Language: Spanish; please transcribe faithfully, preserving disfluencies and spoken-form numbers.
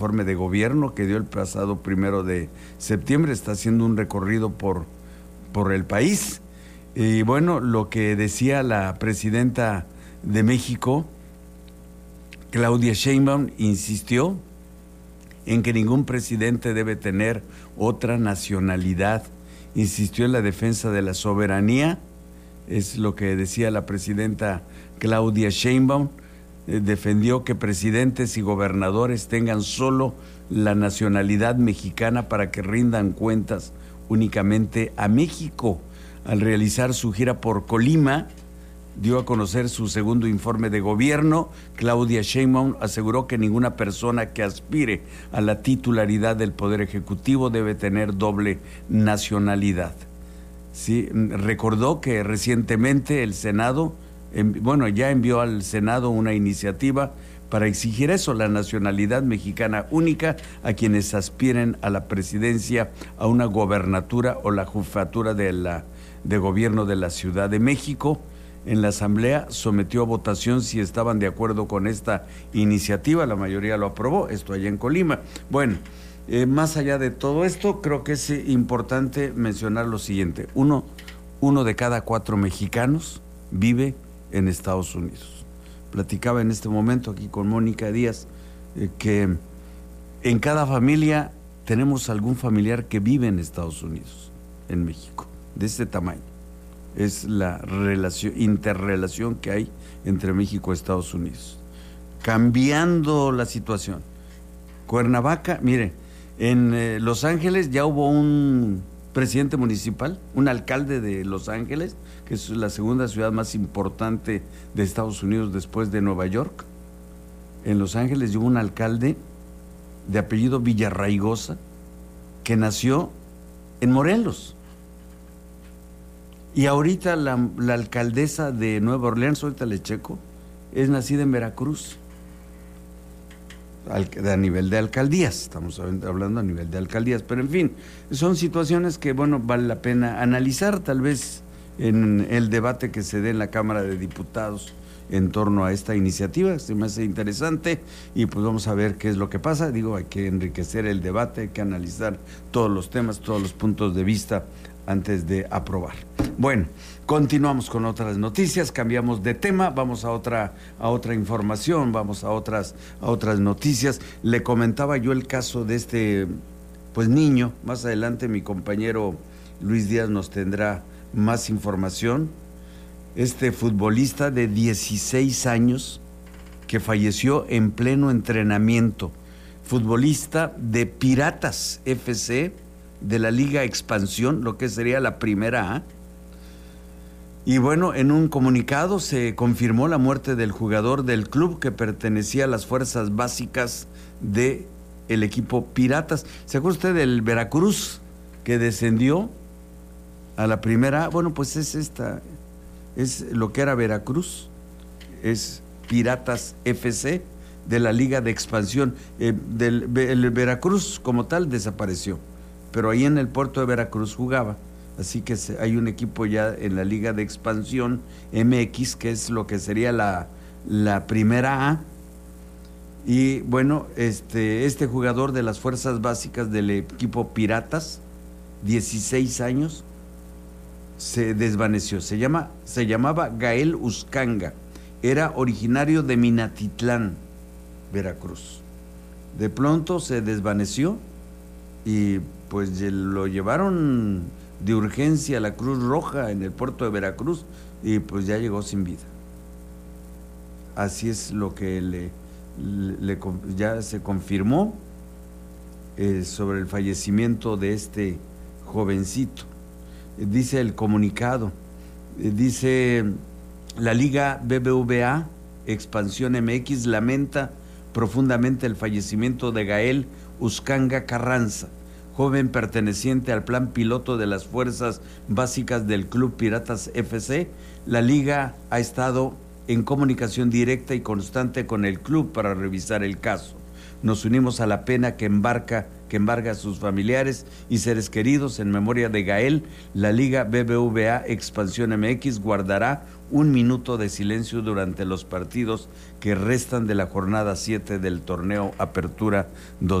informe de gobierno que dio el pasado primero de septiembre. Está haciendo un recorrido por, por el país. Y bueno, lo que decía la presidenta de México, Claudia Sheinbaum, insistió en que ningún presidente debe tener otra nacionalidad. Insistió en la defensa de la soberanía, es lo que decía la presidenta Claudia Sheinbaum. Eh, defendió que presidentes y gobernadores tengan solo la nacionalidad mexicana para que rindan cuentas únicamente a México. Al realizar su gira por Colima, dio a conocer su segundo informe de gobierno. Claudia Sheinbaum aseguró que ninguna persona que aspire a la titularidad del Poder Ejecutivo debe tener doble nacionalidad. Sí, recordó que recientemente el Senado, bueno, ya envió al Senado una iniciativa para exigir eso, la nacionalidad mexicana única a quienes aspiren a la presidencia, a una gobernatura o la jefatura de, la, de gobierno de la Ciudad de México. En la Asamblea sometió a votación si estaban de acuerdo con esta iniciativa, la mayoría lo aprobó, esto allá en Colima. Bueno, eh, más allá de todo esto, creo que es importante mencionar lo siguiente. Uno, uno de cada cuatro mexicanos vive en Estados Unidos. Platicaba en este momento aquí con Mónica Díaz eh, que en cada familia tenemos algún familiar que vive en Estados Unidos, en México, de este tamaño. Es la relación, interrelación que hay entre México y Estados Unidos. Cambiando la situación. Cuernavaca, mire, en eh, Los Ángeles ya hubo un presidente municipal, un alcalde de Los Ángeles, que es la segunda ciudad más importante de Estados Unidos después de Nueva York. En Los Ángeles hubo un alcalde de apellido Villarraigosa que nació en Morelos. Y ahorita la, la alcaldesa de Nueva Orleans, ahorita le checo, es nacida en Veracruz. Al, a nivel de alcaldías, estamos hablando a nivel de alcaldías, pero en fin, son situaciones que, bueno, vale la pena analizar, tal vez en el debate que se dé en la Cámara de Diputados en torno a esta iniciativa. Se me hace interesante y pues vamos a ver qué es lo que pasa. Digo, hay que enriquecer el debate, hay que analizar todos los temas, todos los puntos de vista antes de aprobar. Bueno, continuamos con otras noticias, cambiamos de tema, vamos a otra a otra información, vamos a otras a otras noticias. Le comentaba yo el caso de este pues niño, más adelante mi compañero Luis Díaz nos tendrá más información. Este futbolista de dieciséis años que falleció en pleno entrenamiento, futbolista de Piratas F C de la Liga Expansión, lo que sería la primera A. Y bueno, en un comunicado se confirmó la muerte del jugador del club que pertenecía a las fuerzas básicas del equipo Piratas. ¿Se acuerda usted del Veracruz que descendió a la primera A? Bueno, pues es esta, es lo que era Veracruz, es Piratas F C de la Liga de Expansión. Eh, del, el Veracruz como tal desapareció, pero ahí en el puerto de Veracruz jugaba. Así que hay un equipo ya en la Liga de Expansión M X, que es lo que sería la, la primera A. Y bueno, este, este jugador de las fuerzas básicas del equipo Piratas, dieciséis años, se desvaneció. Se, llama, se llamaba Gael Uscanga. Era originario de Minatitlán, Veracruz. De pronto se desvaneció y pues lo llevaron de urgencia a la Cruz Roja en el puerto de Veracruz y pues ya llegó sin vida. Así es lo que le, le, le ya se confirmó eh, sobre el fallecimiento de este jovencito. Eh, dice el comunicado, eh, dice la Liga B B V A Expansión M X lamenta profundamente el fallecimiento de Gael Uscanga Carranza, joven perteneciente al plan piloto de las fuerzas básicas del Club Piratas F C. La liga ha estado en comunicación directa y constante con el club para revisar el caso. nos unimos a la pena que embarca que embarga a sus familiares y seres queridos. En memoria de Gael, la Liga B B V A Expansión M X guardará un minuto de silencio durante los partidos que restan de la jornada siete del torneo Apertura dos mil veinte.